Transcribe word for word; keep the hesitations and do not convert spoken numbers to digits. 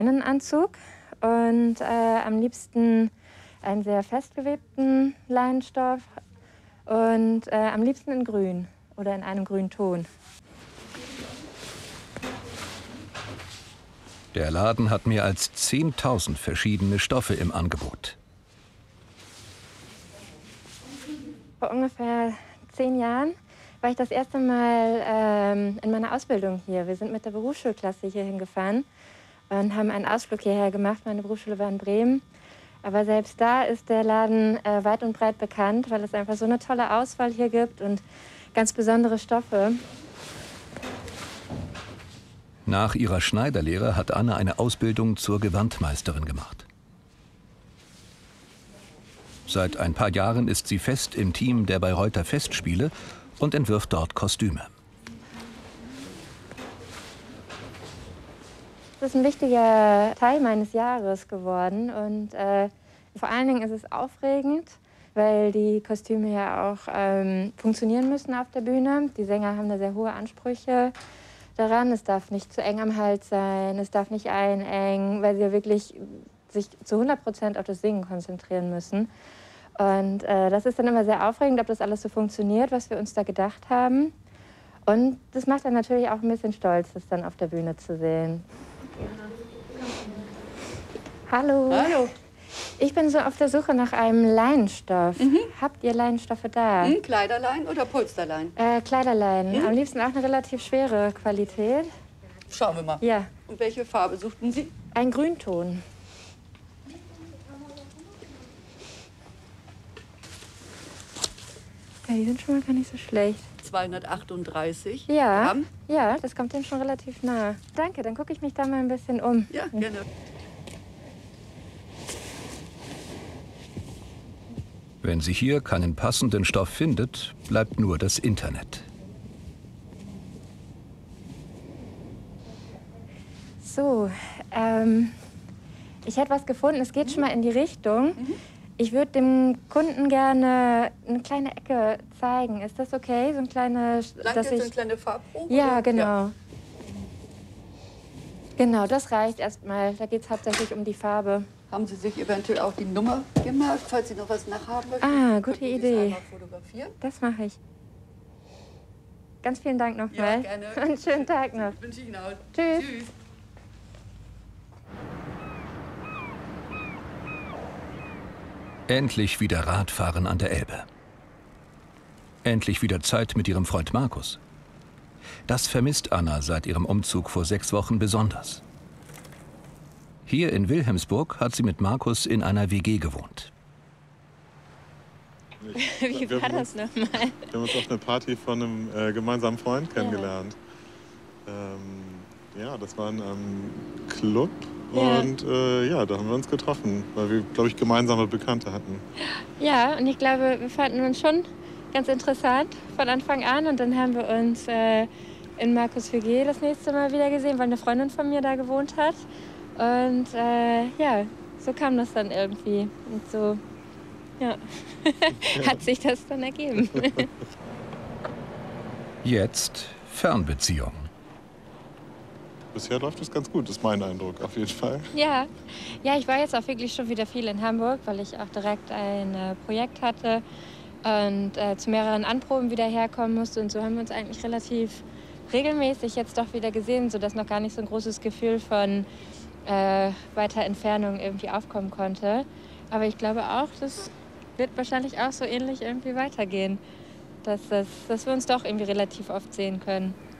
Innenanzug und äh, am liebsten einen sehr festgewebten Leinenstoff und äh, am liebsten in grün oder in einem grünen Ton. Der Laden hat mehr als zehntausend verschiedene Stoffe im Angebot. Vor ungefähr zehn Jahren war ich das erste Mal ähm, in meiner Ausbildung hier. Wir sind mit der Berufsschulklasse hier hingefahren und haben einen Ausflug hierher gemacht. Meine Berufsschule war in Bremen. Aber selbst da ist der Laden äh, weit und breit bekannt, weil es einfach so eine tolle Auswahl hier gibt und ganz besondere Stoffe. Nach ihrer Schneiderlehre hat Anna eine Ausbildung zur Gewandmeisterin gemacht. Seit ein paar Jahren ist sie fest im Team der Bayreuther Festspiele und entwirft dort Kostüme. Das ist ein wichtiger Teil meines Jahres geworden und äh, vor allen Dingen ist es aufregend, weil die Kostüme ja auch ähm, funktionieren müssen auf der Bühne. Die Sänger haben da sehr hohe Ansprüche daran. Es darf nicht zu eng am Hals sein, es darf nicht einengen, weil sie ja wirklich sich zu hundert Prozent auf das Singen konzentrieren müssen. Und äh, das ist dann immer sehr aufregend, ob das alles so funktioniert, was wir uns da gedacht haben. Und das macht dann natürlich auch ein bisschen stolz, das dann auf der Bühne zu sehen. Hallo. Hallo. Ich bin so auf der Suche nach einem Leinenstoff. Mhm. Habt ihr Leinenstoffe da? Mhm, Kleiderlein oder Polsterlein? Äh, Kleiderlein. Mhm. Am liebsten auch eine relativ schwere Qualität. Schauen wir mal. Ja. Und welche Farbe suchten Sie? Ein Grünton. Ja, die sind schon mal gar nicht so schlecht. zweihundertachtunddreißig Ja, Gramm. ja, das kommt dem schon relativ nah. Danke, dann gucke ich mich da mal ein bisschen um. Ja, gerne. Wenn sie hier keinen passenden Stoff findet, bleibt nur das Internet. So, ähm, ich hätte was gefunden, es geht schon mal in die Richtung. Mhm. Ich würde dem Kunden gerne eine kleine Ecke zeigen. Ist das okay? So ein kleine, Langt dass jetzt ich... so eine kleine Farbprobe? Ja, oder? genau. Ja. Genau, das reicht erstmal. Da geht es hauptsächlich um die Farbe. Haben Sie sich eventuell auch die Nummer gemerkt, falls Sie noch was nachhaben möchten? Ah, gute Könnten Sie es Idee. einmal fotografieren? Das mache ich. Ganz vielen Dank Ja, nochmal. gerne. Einen schönen Tag noch. Wünsche ich Ihnen auch. Tschüss. Tschüss. Endlich wieder Radfahren an der Elbe. Endlich wieder Zeit mit ihrem Freund Markus. Das vermisst Anna seit ihrem Umzug vor sechs Wochen besonders. Hier in Wilhelmsburg hat sie mit Markus in einer W G gewohnt. Wie war das nochmal? Wir haben uns auf einer Party von einem äh, gemeinsamen Freund kennengelernt. Ja, ähm, ja das war ein ähm, Club. Ja. Und äh, ja, da haben wir uns getroffen, weil wir, glaube ich, gemeinsame Bekannte hatten. Ja, und ich glaube, wir fanden uns schon ganz interessant von Anfang an. Und dann haben wir uns äh, in Markus W G das nächste Mal wieder gesehen, weil eine Freundin von mir da gewohnt hat. Und äh, ja, so kam das dann irgendwie. Und so ja. hat sich das dann ergeben. Jetzt Fernbeziehung. Bisher läuft es ganz gut, ist mein Eindruck, auf jeden Fall. Ja. ja, ich war jetzt auch wirklich schon wieder viel in Hamburg, weil ich auch direkt ein äh, Projekt hatte und äh, zu mehreren Anproben wieder herkommen musste. Und so haben wir uns eigentlich relativ regelmäßig jetzt doch wieder gesehen, sodass noch gar nicht so ein großes Gefühl von äh, weiter Entfernung irgendwie aufkommen konnte. Aber ich glaube auch, das wird wahrscheinlich auch so ähnlich irgendwie weitergehen, dass, das, dass wir uns doch irgendwie relativ oft sehen können.